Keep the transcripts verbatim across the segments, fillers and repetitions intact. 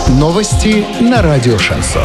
Новости на радио «Шансон».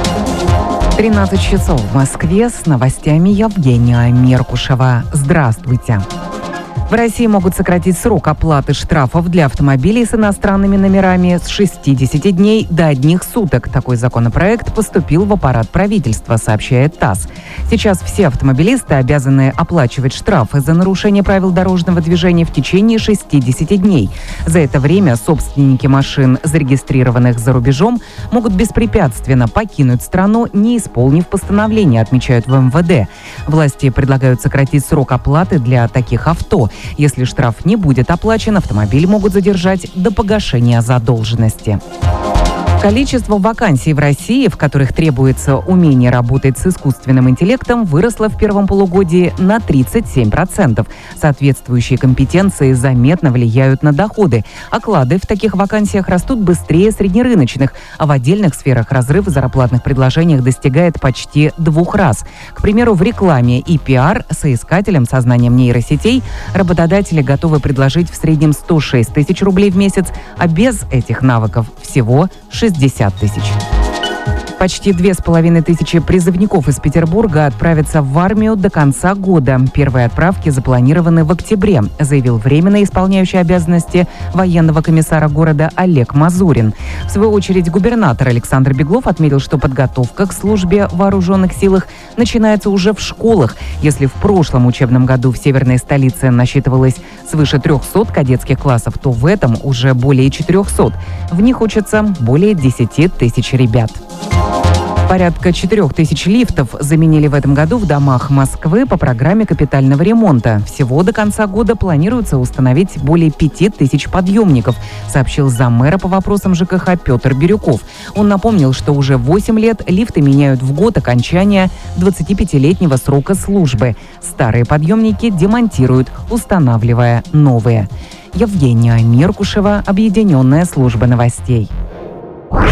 тринадцать часов в Москве. С новостями Евгения Меркушева. Здравствуйте. В России могут сократить срок оплаты штрафов для автомобилей с иностранными номерами с шестидесяти дней до одних суток. Такой законопроект поступил в аппарат правительства, сообщает ТАСС. Сейчас все автомобилисты обязаны оплачивать штрафы за нарушение правил дорожного движения в течение шестидесяти дней. За это время собственники машин, зарегистрированных за рубежом, могут беспрепятственно покинуть страну, не исполнив постановление, отмечают в эм вэ дэ. Власти предлагают сократить срок оплаты для таких авто. Если штраф не будет оплачен, автомобиль могут задержать до погашения задолженности. Количество вакансий в России, в которых требуется умение работать с искусственным интеллектом, выросло в первом полугодии на тридцать семь процентов. Соответствующие компетенции заметно влияют на доходы. Оклады в таких вакансиях растут быстрее среднерыночных, а в отдельных сферах разрыв в зарплатных предложениях достигает почти двух раз. К примеру, в рекламе и пиар соискателям со знанием нейросетей работодатели готовы предложить в среднем сто шесть тысяч рублей в месяц, а без этих навыков всего шестьдесят тысяч. Почти две с половиной тысячи призывников из Петербурга отправятся в армию до конца года. Первые отправки запланированы в октябре, заявил временно исполняющий обязанности военного комиссара города Олег Мазурин. В свою очередь губернатор Александр Беглов отметил, что подготовка к службе в вооруженных силах начинается уже в школах. Если в прошлом учебном году в северной столице насчитывалось свыше трехсот кадетских классов, то в этом уже более четырехсот. В них учатся более десяти тысяч ребят. Порядка четырех тысяч лифтов заменили в этом году в домах Москвы по программе капитального ремонта. Всего до конца года планируется установить более пяти тысяч подъемников, сообщил заммэра по вопросам жэ ка ха Петр Бирюков. Он напомнил, что уже восемь лет лифты меняют в год окончания двадцатипятилетнего срока службы. Старые подъемники демонтируют, устанавливая новые. Евгения Меркушева, Объединенная служба новостей.